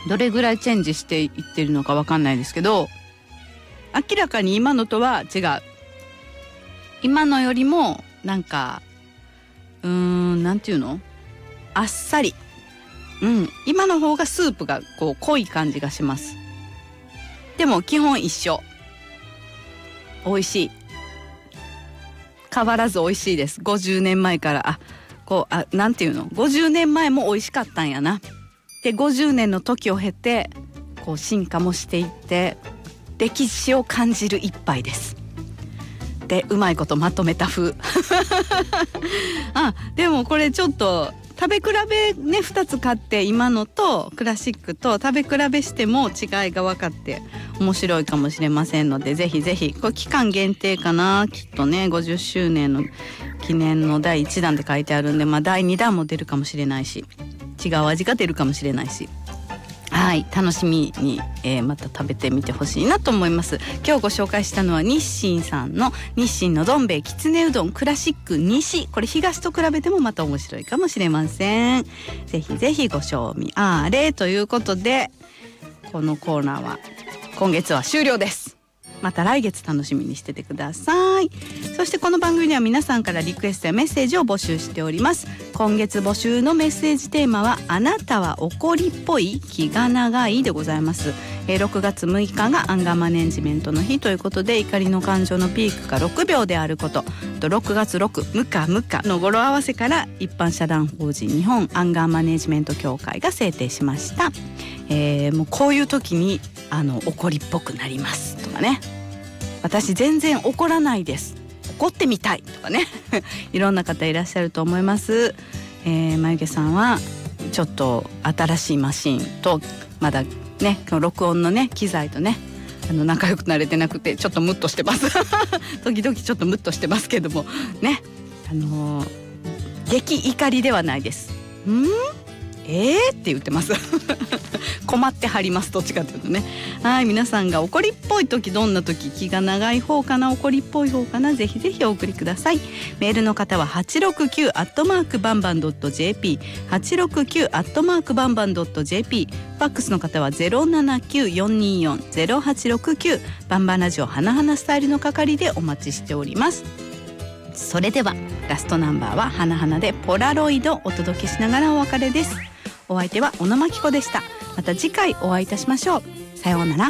どれぐらいチェンジしていってるのかわかんないですけど、明らかに今のとは違う。今のよりもなんかなんていうの、あっさり、今の方がスープがこう濃い感じがします。でも基本一緒、美味しい、変わらず美味しいです。50年前からなんていうの、50年前も美味しかったんやな。で50年の時を経てこう進化もしていって歴史を感じる一杯です。でうまいことまとめた風でもこれちょっと食べ比べね、2つ買って今のとクラシックと食べ比べしても違いが分かって面白いかもしれませんので、ぜひぜひ。これ期間限定かな、きっとね。50周年の記念の第1弾って書いてあるんで、第2弾も出るかもしれないし、違う味が出るかもしれないし、はい、楽しみに、また食べてみてほしいなと思います。今日ご紹介したのは日清さんの日清のどん兵衛きつねうどんクラシック西。これ東と比べてもまた面白いかもしれません。ぜひぜひご賞味あれということで、このコーナーは今月は終了です。また来月楽しみにしててください。そしてこの番組では皆さんからリクエストやメッセージを募集しております。今月募集のメッセージテーマはあなたは怒りっぽい気が長いでございます。6月6日がアンガーマネジメントの日ということで、怒りの感情のピークが6秒であることと、6月6ムカムカの語呂合わせから一般社団法人日本アンガーマネジメント協会が制定しました。もうこういう時に怒りっぽくなりますとかね、私全然怒らないです、怒ってみたいとかねいろんな方いらっしゃると思います。まゆげさんはちょっと新しいマシンとまだね録音のね機材とね仲良くなれてなくてちょっとムッとしてます時々ちょっとムッとしてますけどもね、激怒りではないです。って言ってます困ってはります。どっちかというとね。はい、皆さんが怒りっぽい時、どんな時、気が長い方かな、怒りっぽい方かな、ぜひぜひお送りください。メールの方は869@bamban.jp 869@bamban.jp、 ファックスの方は 079-424-0869、 バンバンラジオ花々スタイルの係でお待ちしております。それではラストナンバーは花々でポラロイドお届けしながらお別れです。お相手は小野真希子でした。また次回お会いいたしましょう。さようなら。